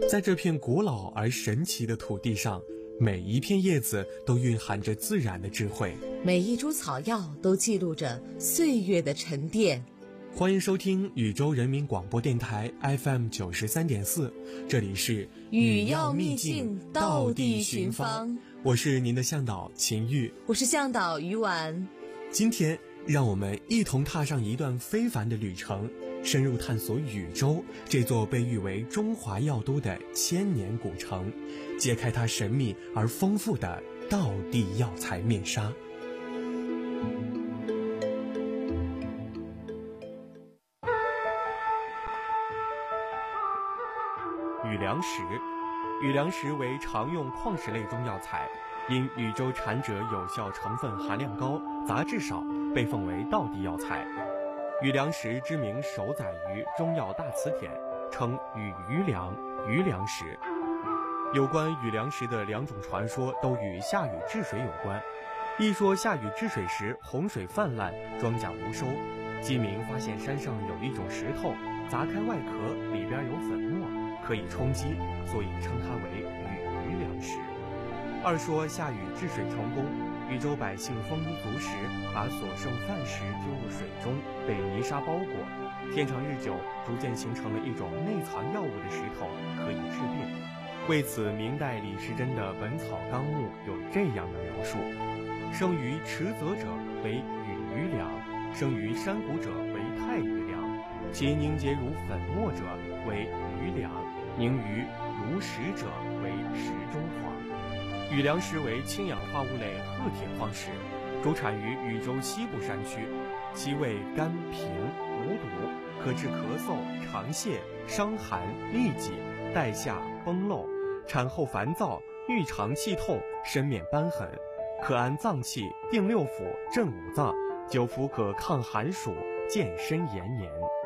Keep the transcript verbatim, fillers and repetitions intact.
在这片古老而神奇的土地上，每一片叶子都蕴含着自然的智慧， 每一株草药都记录着岁月的沉淀。 欢迎收听禹州人民广播电台 F M 九十三点四，这里是禹药秘境道地寻芳， 我是您的向导秦玉， 我是向导于婉。 今天让我们一同踏上一段非凡的旅程，深入探索禹州这座被誉为中华药都的千年古城，揭开它神秘而丰富的道地药材面纱。禹梁石，禹梁石为常用矿石类中药材，因禹州产者有效成分含量高，杂质少，被奉为道地药材。禹梁石之名首载于《中药大辞典》，称禹余梁、余梁石。有关禹梁石的两种传说都与下禹治水有关。一说下禹治水时洪水泛滥，庄稼无收，鸡鸣发现山上有一种石头，砸开外壳，里边有粉末，可以充饥，所以称它为禹余梁石。二说下禹治水成功，禹州百姓丰衣足食，把所剩饭食丢入水中，被泥沙包裹，天长日久，逐渐形成了一种内藏药物的石头，可以治病。为此，明代李时珍的《本草纲目》有这样的描述：生于池泽者为禹余梁，生于山谷者为太禹梁，其凝结如粉末者为余梁，凝于如石者为石中黄。禹梁石为氢氧化物类褐铁矿石，主产于禹州西部山区，其味甘平无毒，可治咳嗽、肠泻、伤寒、痢疾、带下、崩漏，产后烦躁、郁肠气痛、身面瘢痕，可安脏气、定六腑、镇五脏，久服可抗寒暑、健身延年。